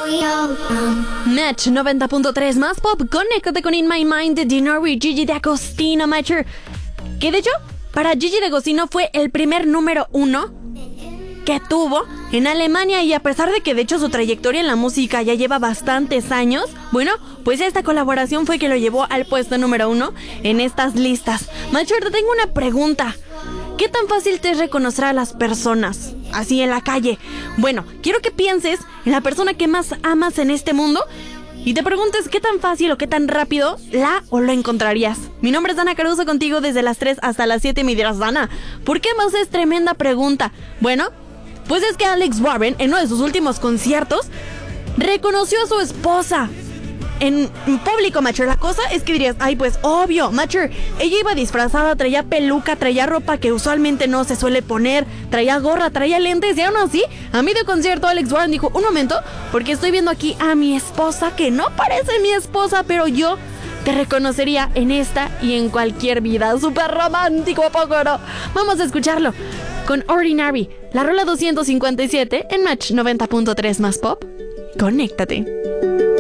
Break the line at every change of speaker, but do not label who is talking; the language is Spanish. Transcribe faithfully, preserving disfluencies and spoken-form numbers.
Match noventa punto tres más pop. Conéctate con In My Mind de Dinori, Gigi D'Agostino, Matcher. Que de hecho, para Gigi D'Agostino fue el primer número uno que tuvo en Alemania, y a pesar de que de hecho su trayectoria en la música ya lleva bastantes años, bueno, pues esta colaboración fue que lo llevó al puesto número uno en estas listas. Matcher, te tengo una pregunta. ¿Qué tan fácil te es reconocer a las personas así en la calle? Bueno, quiero que pienses en la persona que más amas en este mundo y te preguntes qué tan fácil o qué tan rápido la o lo encontrarías. Mi nombre es Dana Caruso, contigo desde las tres hasta las siete. Me dirás, Dana, ¿por qué más es tremenda pregunta? Bueno, pues es que Alex Warren, en uno de sus últimos conciertos, reconoció a su esposa en público, Matcher. La cosa es que dirías, ay, pues obvio, Matcher, ella iba disfrazada, traía peluca, traía ropa que usualmente no se suele poner, traía gorra, traía lentes, y aún así, a mí de concierto Alex Warren dijo, un momento, porque estoy viendo aquí a mi esposa, que no parece mi esposa, pero yo te reconocería en esta y en cualquier vida. Súper romántico, ¿a poco no? Vamos a escucharlo con Ordinary, la rola doscientos cincuenta y siete en Match noventa punto tres más pop. Conéctate.